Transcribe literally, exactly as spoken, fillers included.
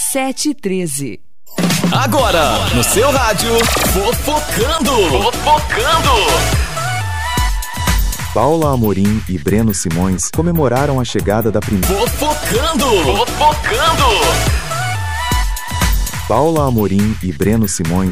sete e treze. Agora, no seu rádio, Fofocando! Fofocando! Paula Amorim e Breno Simões comemoraram a chegada da primeira... Fofocando! Fofocando! Paula Amorim e Breno Simões